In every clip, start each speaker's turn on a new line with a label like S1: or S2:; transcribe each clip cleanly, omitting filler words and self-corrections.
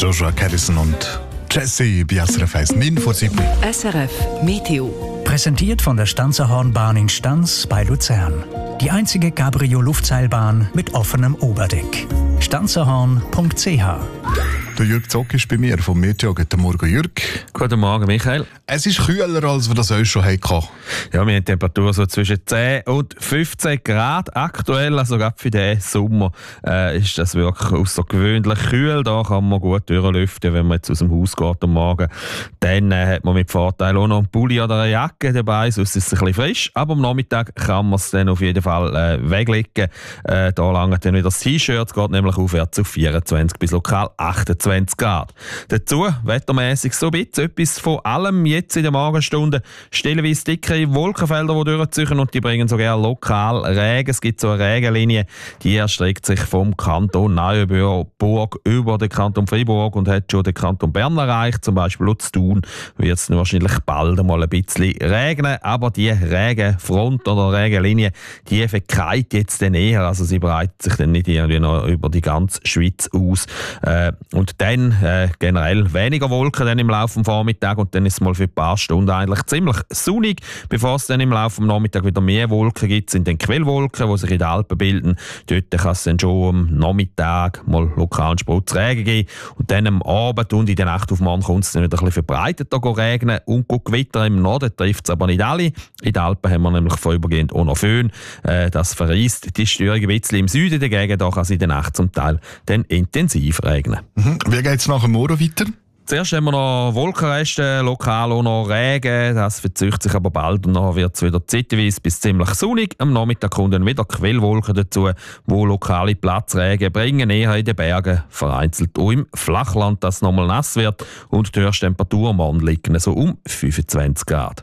S1: Joshua Harrison und Jesse bei SRF 1, 9 vor 7.
S2: SRF Meteo.
S3: Präsentiert von der Stanzerhornbahn in Stanz bei Luzern. Die einzige Cabrio-Luftseilbahn mit offenem Oberdeck. stanzerhorn.ch.
S1: Der Jürg Zock ist bei mir vom Meteo. Guten Morgen, Jürg.
S4: Guten Morgen, Michael.
S1: Es ist kühler, als wir das euch schon hatten.
S4: Ja, wir haben Temperatur so zwischen 10 und 15 Grad aktuell. Also gerade für diesen Sommer ist das wirklich außergewöhnlich kühl. Da kann man gut durchlüften, wenn man jetzt aus dem Haus geht am Morgen. Dann hat man mit Vorteil auch noch einen Pulli oder eine Jacke dabei, sonst ist es ein bisschen frisch. Aber am Nachmittag kann man es dann auf jeden Fall weglegen. Da langt dann wieder das T-Shirt, geht nämlich aufwärts auf 24 bis lokal 28 Grad. Dazu wettermäßig so ein bisschen etwas von allem jetzt in den Morgenstunden. Stellenweise dickere Wolkenfelder, die durchziehen und die bringen sogar lokal Regen. Es gibt so eine Regenlinie, die erstreckt sich vom Kanton Neuenburg über den Kanton Freiburg und hat schon den Kanton Bern erreicht. Zum Beispiel in Thun wird es wahrscheinlich bald einmal ein bisschen regnen, aber die Regenfront oder Regenlinie, die verkeilt jetzt dann eher, also sie breitet sich dann nicht irgendwie noch über die ganze Schweiz aus. Und dann generell weniger Wolken dann im Laufe des Vormittags und dann ist es mal für ein paar Stunden eigentlich ziemlich sonnig, bevor es dann im Laufe des Nachmittags wieder mehr Wolken gibt, sind dann Quellwolken, die sich in den Alpen bilden. Dort kann es dann schon am Nachmittag mal lokalen Spritzregen geben und dann am Abend und in der Nacht auf morgen kommt es dann wieder ein bisschen verbreiteter regnen und Gewitter im Norden trifft es aber nicht alle. In den Alpen haben wir nämlich vorübergehend auch noch Föhn. Das verreist die Störung ein bisschen im Süden dagegen, da kann es in der Nacht zum Teil dann intensiv regnen.
S1: Wie geht es nach dem Morgen weiter?
S4: Zuerst haben wir noch Wolkenreste, lokal auch noch Regen. Das verzögert sich aber bald und nachher wird es wieder zeitweise bis ziemlich sonnig. Am Nachmittag kommen dann wieder Quellwolken dazu, die lokale Platzregen bringen, eher in den Bergen, vereinzelt auch im Flachland, dass es nochmal nass wird und die Höchsttemperatur am Morgen liegen so um 25 Grad.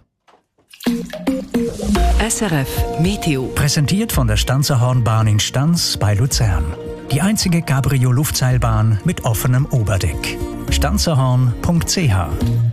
S2: SRF Meteo.
S3: Präsentiert von der Stanzerhornbahn in Stanz bei Luzern. Die einzige Cabrio-Luftseilbahn mit offenem Oberdeck. stanzerhorn.ch.